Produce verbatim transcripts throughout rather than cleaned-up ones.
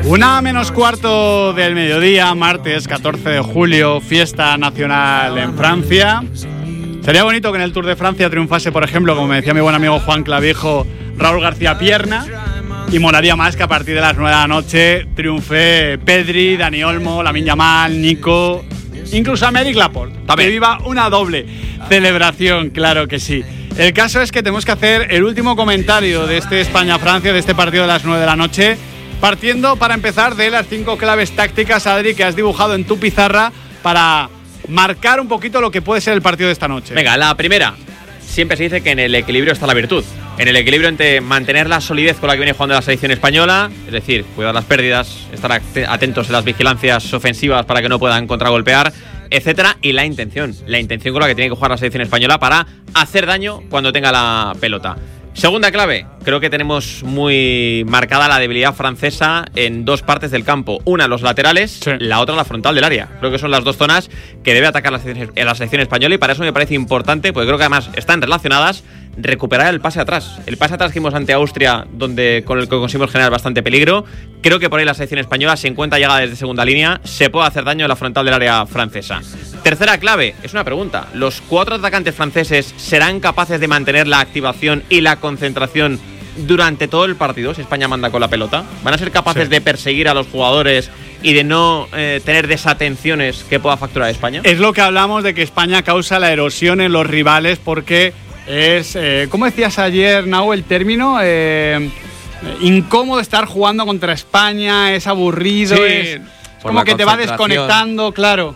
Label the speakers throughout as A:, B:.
A: Una menos cuarto del mediodía, martes catorce de julio, fiesta nacional en Francia. Sería bonito que en el Tour de Francia triunfase, por ejemplo, como me decía mi buen amigo Juan Clavijo, Raúl García Pierna. Y molaría más que a partir de las nueve de la noche triunfe Pedri, Dani Olmo, Lamine Yamal, Nico, incluso Aymeric Laporte. Que viva una doble celebración, claro que sí. El caso es que tenemos que hacer el último comentario de este España-Francia, de este partido de las nueve de la noche, partiendo para empezar de las cinco claves tácticas, Adri, que has dibujado en tu pizarra para marcar un poquito lo que puede ser el partido de esta noche.
B: Venga, la primera. Siempre se dice que en el equilibrio está la virtud. En el equilibrio entre mantener la solidez con la que viene jugando la selección española, es decir, cuidar las pérdidas, estar atentos en las vigilancias ofensivas para que no puedan contragolpear, etcétera, y la intención, la intención con la que tiene que jugar la selección española para hacer daño cuando tenga la pelota. Segunda clave, creo que tenemos muy marcada la debilidad francesa en dos partes del campo. Una, los laterales, sí. La otra, la frontal del área. Creo que son las dos zonas que debe atacar la selección, la selección española, y para eso me parece importante, porque creo que además están relacionadas, recuperar el pase atrás. El pase atrás que vimos ante Austria, donde con el que conseguimos generar bastante peligro. Creo que por ahí la selección española, si encuentra llegada desde segunda línea, se puede hacer daño a la frontal del área francesa. Tercera clave, es una pregunta. ¿Los cuatro atacantes franceses serán capaces de mantener la activación y la concentración durante todo el partido si España manda con la pelota? ¿Van a ser capaces sí. de perseguir a los jugadores y de no eh, tener desatenciones que pueda facturar España?
A: Es lo que hablamos de que España causa la erosión en los rivales, porque es, eh, ¿cómo decías ayer, Nau, el término? Eh, incómodo estar jugando contra España, es aburrido, sí, es como que te va desconectando, claro.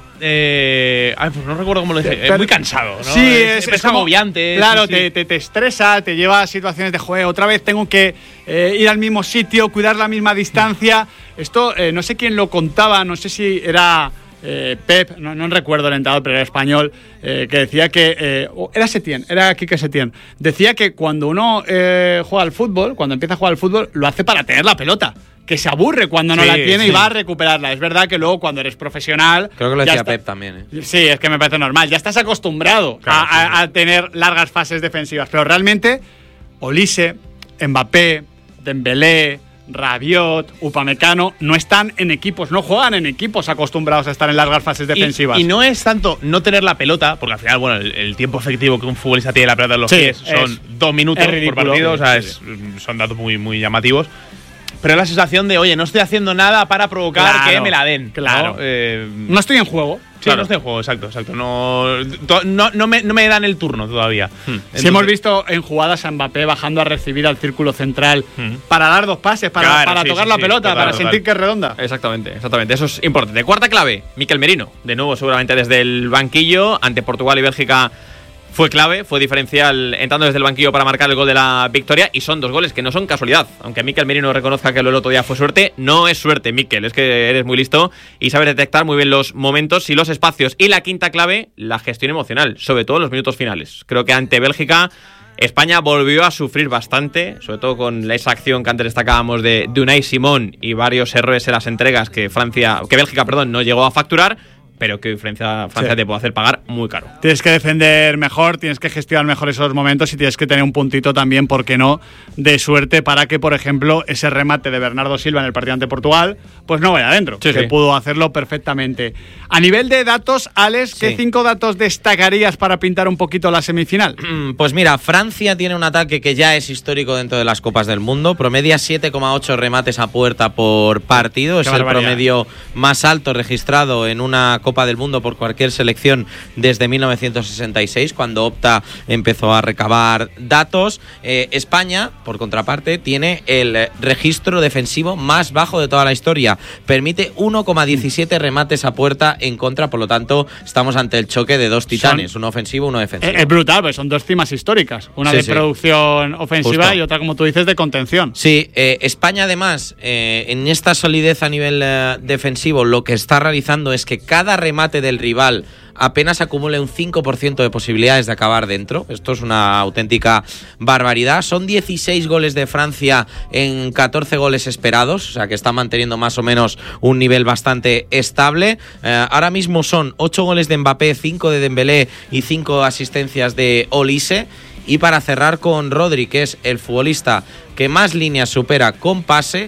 C: Eh, ay, pues no recuerdo cómo lo dije.
A: Pero,
C: es muy cansado, ¿no?
A: Sí, es,
C: es, es
A: como,
C: agobiante.
A: Claro,
C: sí,
A: te,
C: sí.
A: Te, te estresa, te lleva a situaciones de juego. Otra vez tengo que eh, ir al mismo sitio, cuidar la misma distancia. Esto, eh, no sé quién lo contaba, no sé si era eh, Pep, no, no recuerdo el entrenador, pero era español, eh, que decía que. Eh, era Setién, era Quique Setién. Decía que cuando uno eh, juega al fútbol, cuando empieza a jugar al fútbol, lo hace para tener la pelota. Que se aburre cuando no sí, la tiene sí. y va a recuperarla. Es verdad que luego cuando eres profesional...
D: Creo que lo decía Pep también. ¿eh?
A: Sí, es que me parece normal. Ya estás acostumbrado claro, a, sí. a, a tener largas fases defensivas. Pero realmente, Olise, Mbappé, Dembélé, Rabiot, Upamecano no están en equipos, no juegan en equipos acostumbrados a estar en largas fases defensivas.
C: Y, y no es tanto no tener la pelota, porque al final, bueno, el, el tiempo efectivo que un futbolista tiene la pelota en los sí, pies son es, dos minutos por partido. O sea, es, son datos muy, muy llamativos. Pero es la sensación de, oye, no estoy haciendo nada para provocar claro, que me la den.
A: Claro.
C: ¿no? Eh,
A: no estoy en juego.
C: Sí,
A: claro.
C: no estoy en juego, exacto, exacto. No, no, no, me, no me dan el turno todavía.
A: Hmm. Entonces, sí, hemos visto en jugadas a Mbappé bajando a recibir al círculo central hmm. para dar dos pases, para, claro, para sí, tocar sí, la sí, pelota, total, para total. sentir que es redonda.
B: Exactamente, exactamente. Eso es importante. Cuarta clave, Mikel Merino. De nuevo, seguramente desde el banquillo, ante Portugal y Bélgica. Fue clave, fue diferencial entrando desde el banquillo para marcar el gol de la victoria, y son dos goles que no son casualidad. Aunque Mikel Merino reconozca que lo del otro día fue suerte, no es suerte, Mikel, es que eres muy listo y sabes detectar muy bien los momentos y los espacios. Y la quinta clave, la gestión emocional, sobre todo en los minutos finales. Creo que ante Bélgica, España volvió a sufrir bastante, sobre todo con esa acción que antes destacábamos de, de Unai Simón y varios errores en las entregas que Francia, que Bélgica, perdón, no llegó a facturar, pero que Francia, Francia sí. te puede hacer pagar muy caro.
A: Tienes que defender mejor, tienes que gestionar mejor esos momentos y tienes que tener un puntito también, ¿por qué no?, de suerte para que, por ejemplo, ese remate de Bernardo Silva en el partido ante Portugal, pues no vaya adentro, sí, que sí. pudo hacerlo perfectamente. A nivel de datos, Alex, ¿qué sí. cinco datos destacarías para pintar un poquito la semifinal?
D: Pues mira, Francia tiene un ataque que ya es histórico dentro de las Copas del Mundo, promedia siete coma ocho remates a puerta por partido, qué es barbaridad. El promedio más alto registrado en una Copa del Mundo por cualquier selección desde mil novecientos sesenta y seis, cuando Opta empezó a recabar datos. Eh, España, por contraparte, tiene el registro defensivo más bajo de toda la historia. Permite uno coma diecisiete remates a puerta en contra, por lo tanto, estamos ante el choque de dos titanes, son, uno ofensivo, uno defensivo.
A: Es brutal, pues son dos cimas históricas, una sí, de sí. producción ofensiva Justo. y otra, como tú dices, de contención.
D: Sí, eh, España además, eh, en esta solidez a nivel eh, defensivo, lo que está realizando es que cada remate del rival apenas acumule un cinco por ciento de posibilidades de acabar dentro. Esto es una auténtica barbaridad. Son dieciséis goles de Francia en catorce goles esperados, o sea que está manteniendo más o menos un nivel bastante estable. Eh, ahora mismo son ocho goles de Mbappé, cinco de Dembélé y cinco asistencias de Olise. Y para cerrar con Rodri, que es el futbolista que más líneas supera con pase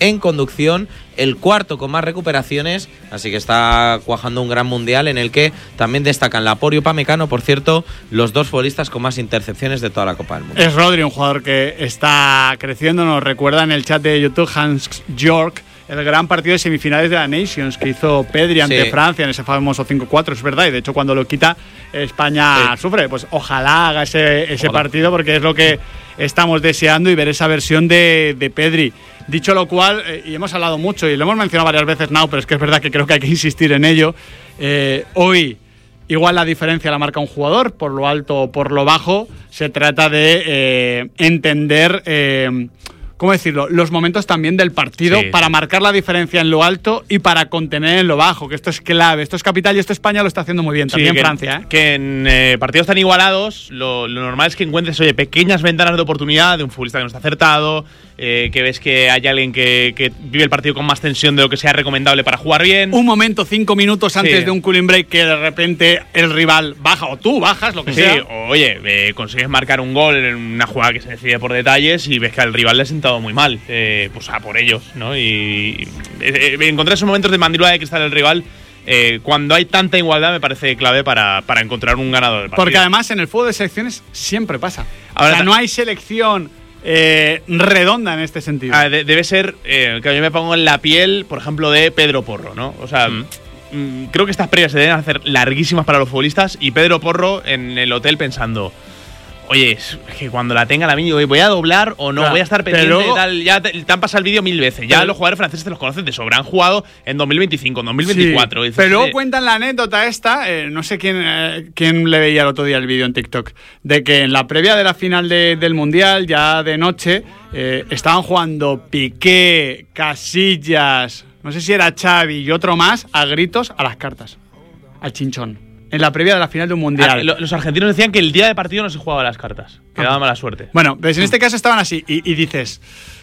D: en conducción, el cuarto con más recuperaciones, así que está cuajando un gran mundial en el que también destacan Laporte y Upamecano, por cierto, los dos futbolistas con más intercepciones de toda la Copa del Mundo.
A: Es Rodri, un jugador que está creciendo, nos recuerda en el chat de YouTube Hans York el gran partido de semifinales de la Nations que hizo Pedri ante sí. Francia en ese famoso cinco cuatro, es verdad, y de hecho cuando lo quita España sí. sufre. Pues ojalá haga ese, ese partido porque es lo que estamos deseando y ver esa versión de, de Pedri. Dicho lo cual, eh, y hemos hablado mucho y lo hemos mencionado varias veces, Nau, pero es que es verdad que creo que hay que insistir en ello. Eh, hoy, igual la diferencia la marca un jugador, por lo alto o por lo bajo, se trata de eh, entender... Eh, ¿Cómo decirlo? Los momentos también del partido sí. para marcar la diferencia en lo alto y para contener en lo bajo, que esto es clave, esto es capital y esto España lo está haciendo muy bien, sí, también
C: que,
A: Francia. ¿eh?
C: Que en eh, partidos tan igualados, lo, lo normal es que encuentres, oye, pequeñas ventanas de oportunidad de un futbolista que no está acertado, eh, que ves que hay alguien que, que vive el partido con más tensión de lo que sea recomendable para jugar bien.
A: Un momento, cinco minutos antes sí. de un cooling break que de repente el rival baja o tú bajas, lo que
C: sí,
A: sea.
C: O, oye, eh, consigues marcar un gol en una jugada que se decide por detalles y ves que al rival le ha sentado muy mal. Eh, pues a por ellos, ¿no? Y eh, encontrar esos momentos de mandíbula de cristal del rival eh, cuando hay tanta igualdad me parece clave para, para encontrar un ganador del partido.
A: Porque además en el fútbol de selecciones siempre pasa. Ahora, o sea, no hay selección eh, redonda en este sentido.
C: Ah, de, debe ser eh, que yo me pongo en la piel, por ejemplo, de Pedro Porro, ¿no? O sea, mm. Mm, creo que estas previas se deben hacer larguísimas para los futbolistas y Pedro Porro en el hotel pensando... Oye, es que cuando la tenga la mía, voy a doblar o no, claro, voy a estar pendiente luego, tal. Ya te, te han pasado el vídeo mil veces. Ya los jugadores franceses te los conocen de sobra. Han jugado en dos mil veinticinco, en dos mil veinticuatro.
A: Sí,
C: dices,
A: pero luego
C: eh,
A: cuentan la anécdota esta, eh, no sé quién, eh, quién le veía el otro día el vídeo en TikTok, de que en la previa de la final de, del Mundial, ya de noche, eh, estaban jugando Piqué, Casillas, no sé si era Xavi y otro más, a gritos a las cartas, al chinchón. En la previa de la final de un mundial.
C: Ah, los argentinos decían que el día de partido no se jugaba las cartas, que ah. daba mala suerte.
A: Bueno, pues en este caso estaban así y, y dices,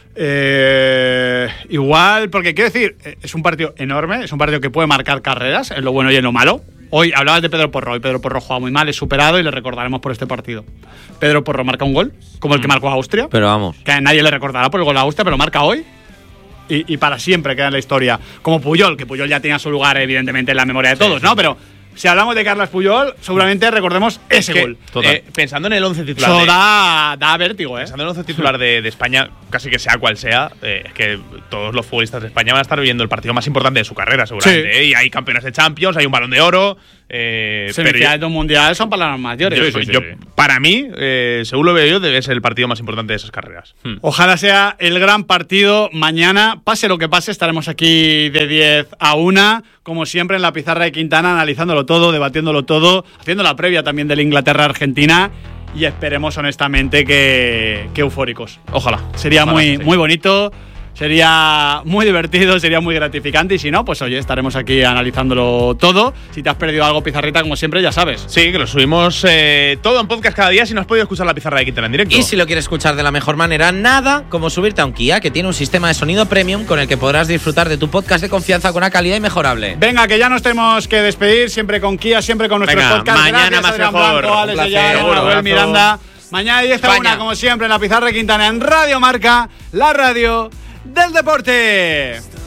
A: eh, igual, porque quiero decir, es un partido enorme, es un partido que puede marcar carreras, en lo bueno y en lo malo. Hoy hablabas de Pedro Porro, hoy Pedro Porro juega muy mal, es superado y le recordaremos por este partido. Pedro Porro marca un gol, como el que marcó a Austria.
D: Pero vamos.
A: Que a nadie le recordará por el gol a Austria, pero marca hoy. Y, y para siempre queda en la historia. Como Puyol, que Puyol ya tenía su lugar evidentemente en la memoria de todos, sí, ¿no? Sí. Pero... si hablamos de Carles Puyol, seguramente recordemos ese
C: que,
A: gol.
C: Eh, pensando en el once titular.
A: Eso
C: de,
A: da, da vértigo, ¿eh?
C: Pensando en el once titular de, de España, casi que sea cual sea, eh, es que todos los futbolistas de España van a estar viviendo el partido más importante de su carrera, seguramente. Sí. ¿eh? Y hay campeones de Champions, hay un Balón de Oro. Eh,
A: Semifinales de un mundial son palabras mayores.
C: Yo, sí, sí, yo, sí. Para mí, eh, según lo veo yo, debe ser el partido más importante de esas carreras.
A: Hmm. Ojalá sea el gran partido mañana. Pase lo que pase, estaremos aquí de diez a una, como siempre en la pizarra de Quintana, analizándolo todo, debatiéndolo todo, haciendo la previa también del Inglaterra-Argentina. Y esperemos honestamente que, que eufóricos. Ojalá. Sería Ojalá, muy, sí. muy bonito. Sería muy divertido, sería muy gratificante. Y si no, pues oye, estaremos aquí analizándolo todo. Si te has perdido algo, Pizarrita, como siempre, ya sabes.
C: Sí, que lo subimos eh, todo en podcast cada día si no has podido escuchar la pizarra de Quintana en directo.
D: Y si lo quieres escuchar de la mejor manera, nada como subirte a un Kia, que tiene un sistema de sonido premium con el que podrás disfrutar de tu podcast de confianza con una calidad inmejorable.
A: Venga, que ya nos tenemos que despedir, siempre con Kia, siempre con nuestros
C: Venga,
A: podcasts.
C: Mañana
A: Gracias,
C: más
A: Adrián
C: mejor.
A: Blanco, Alex Ayala, Manuel Miranda. Mañana diez a una, como siempre, en la pizarra de Quintana, en Radio Marca, la radio del deporte.